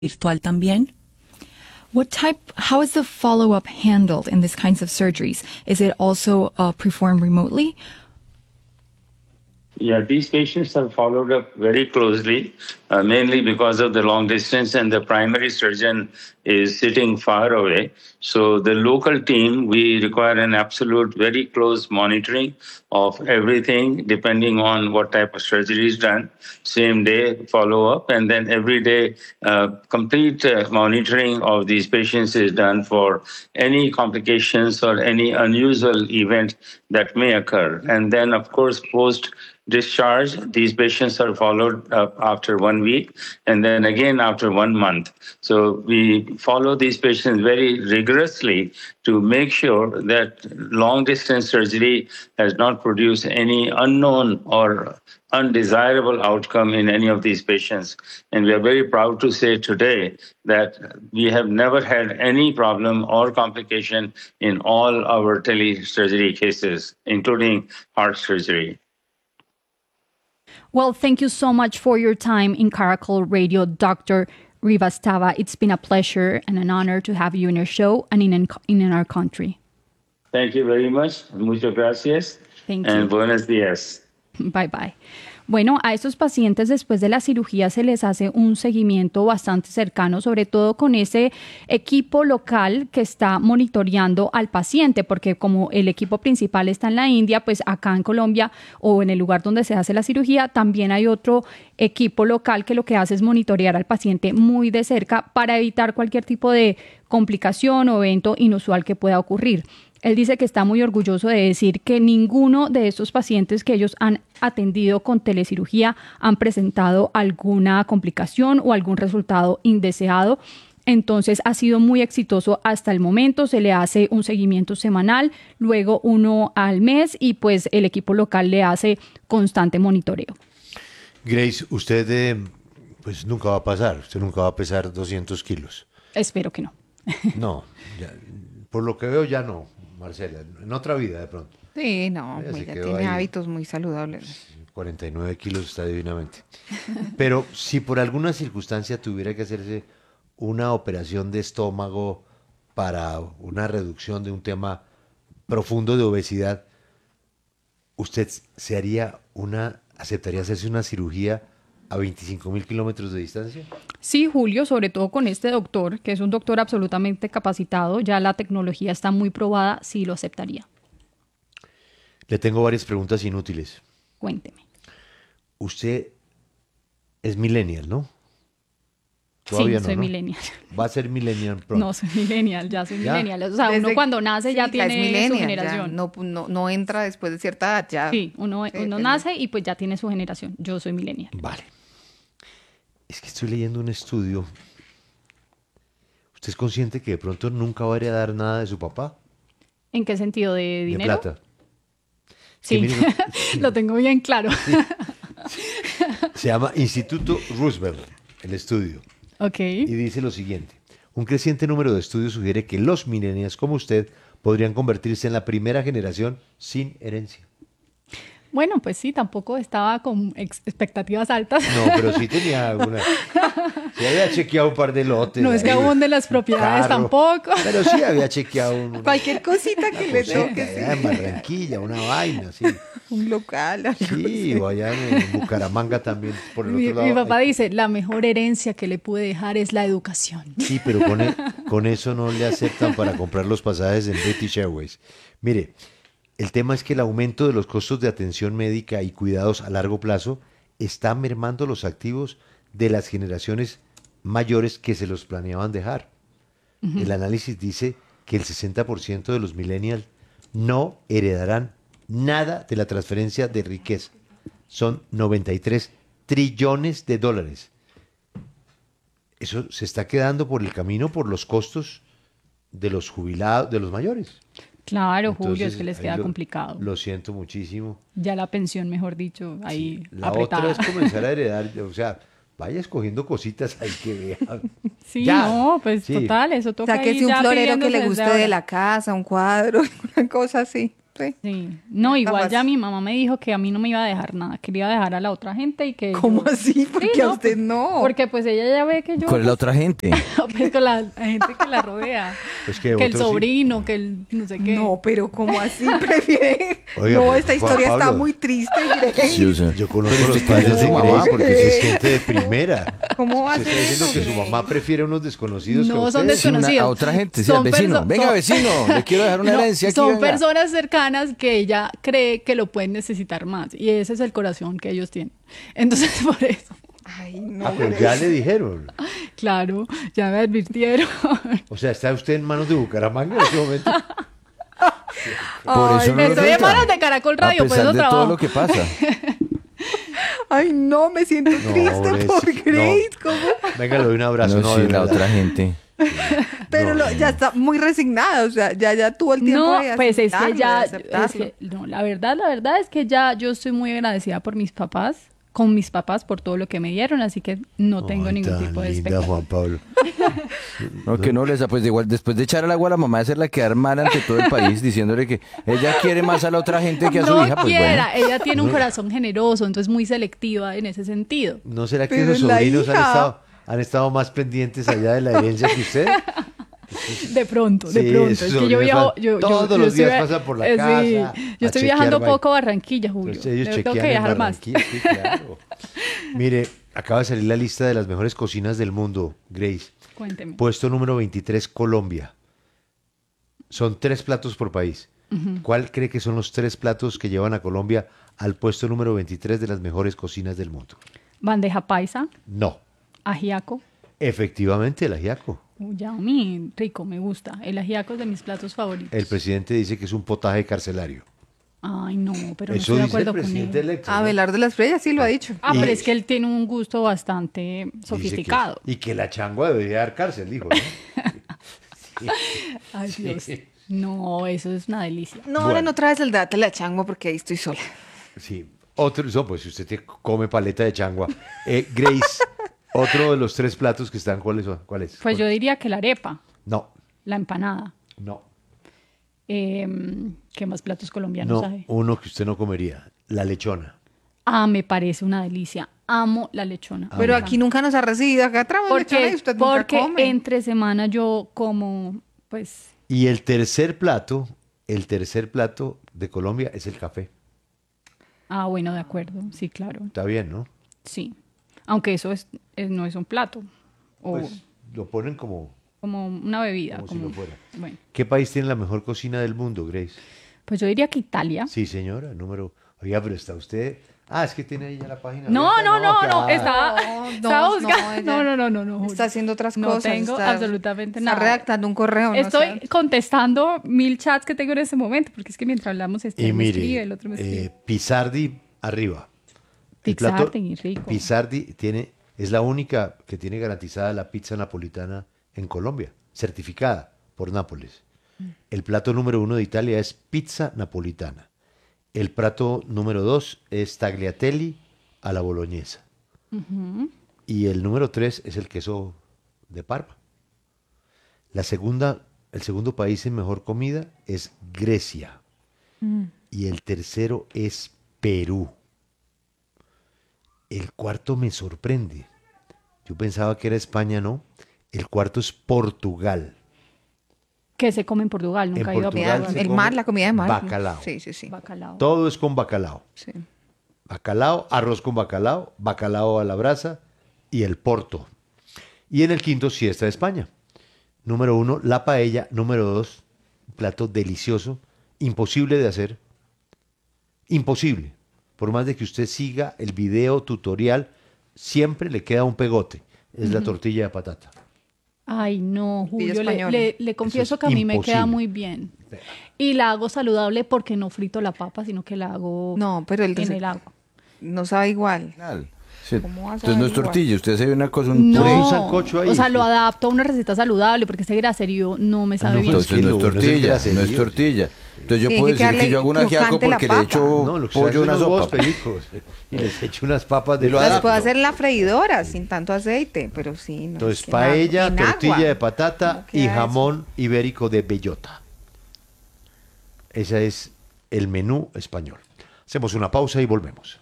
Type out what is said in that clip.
virtual también. How is the follow-up handled in these kinds of surgeries? Is it also performed remotely? Yeah, these patients are followed up very closely, mainly because of the long distance, and the primary surgeon is sitting far away. So the local team, we require an absolute very close monitoring of everything, depending on what type of surgery is done. Same day follow-up, and then every day complete monitoring of these patients is done for any complications or any unusual event that may occur. And then, of course, post-discharge, these patients are followed up after 1 week and then again after 1 month. So we follow these patients very rigorously to make sure that long distance surgery has not produced any unknown or undesirable outcome in any of these patients. And we are very proud to say today that we have never had any problem or complication in all our telesurgery cases, including heart surgery. Well, thank you so much for your time in Caracol Radio, Dr. Rivastava. It's been a pleasure and an honor to have you in our show and in our country. Thank you very much. Muchas gracias. Thank you. And buenos días. Bye bye. Bueno, a estos pacientes después de la cirugía se les hace un seguimiento bastante cercano, sobre todo con ese equipo local que está monitoreando al paciente, porque como el equipo principal está en la India, pues acá en Colombia o en el lugar donde se hace la cirugía, también hay otro equipo local que lo que hace es monitorear al paciente muy de cerca para evitar cualquier tipo de complicación o evento inusual que pueda ocurrir. Él dice que está muy orgulloso de decir que ninguno de estos pacientes que ellos han atendido con telecirugía han presentado alguna complicación o algún resultado indeseado. Entonces ha sido muy exitoso hasta el momento. Se le hace un seguimiento semanal, luego uno al mes y pues el equipo local le hace constante monitoreo. Grace, usted pues nunca va a pasar. Usted nunca va a pesar 200 kilos. Espero que no. No, ya, por lo que veo ya no. Marcela, en otra vida de pronto. Sí, no, ella tiene hábitos muy saludables. 49 kilos está divinamente. Pero si por alguna circunstancia tuviera que hacerse una operación de estómago para una reducción de un tema profundo de obesidad, ¿usted aceptaría hacerse una cirugía a 25.000 kilómetros de distancia? Sí, Julio, sobre todo con este doctor, que es un doctor absolutamente capacitado, ya la tecnología está muy probada, sí lo aceptaría. Le tengo varias preguntas inútiles. Cuénteme. Usted es millennial, ¿no? Todavía sí, soy millennial. ¿Va a ser millennial pronto? No, soy millennial, ya soy millennial. O sea, uno cuando nace ya tiene su generación. No entra después de cierta edad ya. Sí, uno nace y pues ya tiene su generación. Yo soy millennial. Vale. Es que estoy leyendo un estudio. ¿Usted es consciente que de pronto nunca va a heredar nada de su papá? ¿En qué sentido? ¿De dinero? De plata. Sí, lo tengo bien claro. Sí. Se llama Instituto Roosevelt, el estudio. Okay. Y dice lo siguiente: un creciente número de estudios sugiere que los millennials como usted podrían convertirse en la primera generación sin herencia. Bueno, pues sí, tampoco estaba con expectativas altas. No, pero sí tenía alguna. Sí había chequeado un par de lotes. No es que abunde las propiedades tampoco. Pero sí había chequeado cualquier cosita que le toque. Sí. En Barranquilla, una vaina, sí. Un local. Sí, o allá en Bucaramanga también. Por el otro lado, mi papá dice, la mejor herencia que le pude dejar es la educación. Sí, pero con eso no le aceptan para comprar los pasajes en British Airways. Mire, el tema es que el aumento de los costos de atención médica y cuidados a largo plazo está mermando los activos de las generaciones mayores que se los planeaban dejar. Uh-huh. El análisis dice que el 60% de los millennials no heredarán nada de la transferencia de riqueza. Son 93 trillones de dólares. Eso se está quedando por el camino por los costos de los jubilados, de los mayores. Claro, Entonces, Julio, es que les queda complicado. Lo siento muchísimo. Ya la pensión, mejor dicho, ahí sí, la apretada. otra es comenzar a heredar, o sea, vaya escogiendo cositas ahí que vea. Sí, ya, no, pues sí. Total, eso toca. O sea, que si un florero que le guste de la casa, un cuadro, una cosa así. Sí. Sí. No, igual Capaz. ya mi mamá me dijo que a mí no me iba a dejar nada, que le iba a dejar a la otra gente y que ¿Cómo yo- así? ¿Por Sí, qué a no, usted pues, no? Porque pues ella ya ve que yo ¿Cuál es la otra gente? pues, con la gente que la rodea. Pues que que el otros sí. sobrino, que el no sé qué. No, pero ¿cómo así prefiere? Oiga, no, pero esta Juan historia está Pablo. muy triste, Grey. Sí, o sea, Yo conozco pero los usted padres conoce de a su Grace mamá, porque sí es gente de primera. ¿Cómo va a Usted ser está diciendo eso, que su Grey? mamá prefiere a unos desconocidos que a No, son ustedes. sí, desconocidos. a otra gente, sí, Son al vecino. perso- Venga, son- vecino, le quiero dejar una No, herencia aquí. son venga. personas cercanas que ella cree que lo pueden necesitar más y ese es el corazón que ellos tienen. Entonces, por eso, Ay, no, Ah, pero Grey. ya le dijeron. claro, ya me advirtieron. O sea, ¿está usted en manos de Bucaramanga en este momento? Por eso no lo Estoy en cuenta. manos de Caracol Radio, A por pesar eso de trabajo. todo lo que pasa. Ay, no, me siento triste Grace, por no. Grace. ¿Cómo? Venga, le doy un abrazo. No, No, sí, de la verdad. otra gente. Pero ya está muy resignada, o sea, ya tuvo el tiempo No, de pues es que aceptarlo, ya, de es aceptarlo. que, no, la verdad es que ya yo estoy muy agradecida por mis papás, con mis papás por todo lo que me dieron, así que no tengo Ay, ningún tan tipo de linda, expectativa. Juan Pablo. No, que no, Lesa, pues igual después de echar al agua a la mamá, hacerla quedar mal ante todo el país, diciéndole que ella quiere más a la otra gente que a su No hija, pues quiera, bueno. ella tiene un corazón generoso, entonces muy selectiva en ese sentido. ¿No será que Pero esos la sobrinos hija. han estado más pendientes allá de la herencia que usted? De pronto, Sí, de pronto. esos Es que yo sobrinos viajo, van- todos los estoy- días pasan por la sí, casa yo a estoy chequear viajando vaina. poco a Barranquilla, Julio. Entonces ellos Tengo que chequean en viajar más. Barranquilla, sí, claro. Mire, acaba de salir la lista de las mejores cocinas del mundo, Grace. Cuénteme. Puesto número 23, Colombia. Son 3 platos por país. ¿Cuál cree que son los 3 platos que llevan a Colombia al puesto número 23 de las mejores cocinas del mundo? Bandeja paisa, No, ajiaco. efectivamente el ajiaco. Ya, mi rico, me gusta. El ajiaco es de mis platos favoritos. El presidente dice que es un potaje carcelario. Ay, no, pero no Eso estoy de dice el acuerdo con presidente él. electo. ¿no? Abelardo de las Estrellas sí lo ha dicho. Ah, Y- pero es que él tiene un gusto bastante Dice sofisticado. y que la changua debería dar cárcel, dijo. ¿no? Ay, Dios. No, eso es una delicia. No, Bueno. ahora no traes el dato de la chango porque ahí estoy sola. Sí. Otro, no, pues si usted come paleta de changua. Grace, otro de los 3 platos que están, ¿cuáles son? ¿Cuál es? Pues yo diría que la arepa, No, la empanada. no, ¿Qué más platos colombianos no. hay? Uno que usted no comería, la lechona. Ah, me parece una delicia. Amo la lechona. Pero aquí nunca nos ha recibido. Acá traemos lechona y porque, usted nunca porque come. entre semana yo como, pues, Y el tercer plato de Colombia es el café. bueno, de acuerdo. Sí, claro. Está bien, ¿no? Sí. Aunque eso no es un plato. O Pues lo ponen como como una bebida. si lo fuera. Bueno, ¿Qué país tiene la mejor cocina del mundo, Grace? pues yo diría que Italia. Sí, señora, número. Oiga, pero está usted. Ah, es que tiene ahí ya la página. No, abierta. no, claro. estaba no, buscando. ella No, Julio. Está haciendo otras No cosas. tengo está- absolutamente está nada. redactando un correo. no Estoy sé. contestando 1000 chats que tengo en este momento, porque es que mientras hablamos, este Y me escribe, mire, el otro me escribe. Pizardi arriba. El Pizardi, rico. Pizardi es la única que tiene garantizada la pizza napolitana en Colombia, certificada por Nápoles. El plato número 1 de Italia es pizza napolitana. El plato número 2 es tagliatelle a la boloñesa. Y el número 3 es el queso de Parma. El segundo país en mejor comida es Grecia. Y el tercero es Perú. El cuarto me sorprende. Yo pensaba que era España, ¿no? El cuarto es Portugal. Que se come en Portugal, nunca En he ido a Portugal Portugal. se El come mar, la comida de mar. bacalao. Sí, sí, sí. Bacalao. Todo es con bacalao. Sí. Bacalao, arroz con bacalao, bacalao a la brasa y el porto. Y en el quinto sí está España. Número 1, la paella. Número 2, plato delicioso, imposible de hacer. Imposible. Por más de que usted siga el video tutorial, siempre le queda un pegote. Es la tortilla de patata. Ay, no, Julio, le, española. le confieso es que a mí me queda imposible. muy bien. Y la hago saludable porque no frito la papa, sino que la hago No, pero el en el agua. no sabe igual. Sí. ¿Cómo vas a Entonces no es averiguar? tortilla, usted hace una cosa, un Por ahí No, un sancocho ahí. o sea, lo adapto a una receta saludable porque ese graserío no me sabe no, bien. pues, Entonces no es que lo bueno es el tortilla, graserío, no es sí. tortilla. Entonces yo Tiene puedo que decir que quedarle yo hago un ajiaco crocante la porque le papa. echo No, lo que pollo hace a una unos huevos sopa. pericos y les echo unas papas de Y lo Las adapto. puedo hacer en la freidora sin tanto aceite, pero sí. No, Entonces, es que paella, en tortilla agua. de patata ¿Cómo y queda jamón ibérico de bellota. Esa es el menú español. Hacemos una pausa y volvemos.